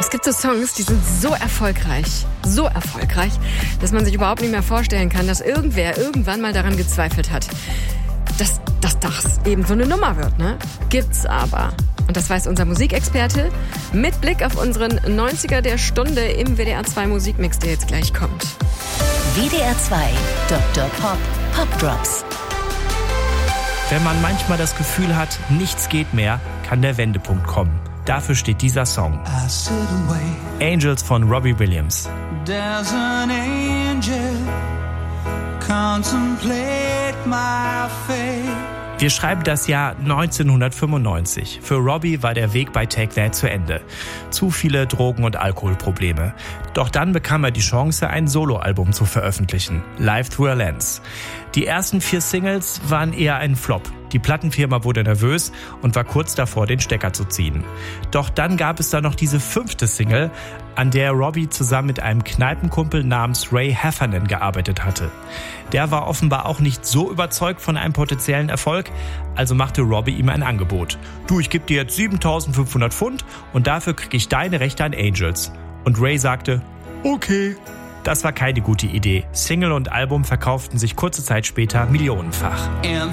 Es gibt so Songs, die sind so erfolgreich, dass man sich überhaupt nicht mehr vorstellen kann, dass irgendwer irgendwann mal daran gezweifelt hat, dass das eben so eine Nummer wird, ne? Gibt's aber. Und das weiß unser Musikexperte mit Blick auf unseren 90er der Stunde im WDR 2 Musikmix, der jetzt gleich kommt. WDR 2 Dr. Pop Pop Drops. Wenn man manchmal das Gefühl hat, nichts geht mehr, kann der Wendepunkt kommen. Dafür steht dieser Song. Angels von Robbie Williams. There's an angel, contemplate my fate. Wir schreiben das Jahr 1995. Für Robbie war der Weg bei Take That zu Ende. Zu viele Drogen- und Alkoholprobleme. Doch dann bekam er die Chance, ein Soloalbum zu veröffentlichen. Live Through a Lens. Die ersten 4 Singles waren eher ein Flop. Die Plattenfirma wurde nervös und war kurz davor, den Stecker zu ziehen. Doch dann gab es da noch diese 5. Single, an der Robbie zusammen mit einem Kneipenkumpel namens Ray Heffernan gearbeitet hatte. Der war offenbar auch nicht so überzeugt von einem potenziellen Erfolg, also machte Robbie ihm ein Angebot. Du, ich gebe dir jetzt 7.500 Pfund und dafür kriege ich deine Rechte an Angels. Und Ray sagte, okay. Das war keine gute Idee. Single und Album verkauften sich kurze Zeit später millionenfach.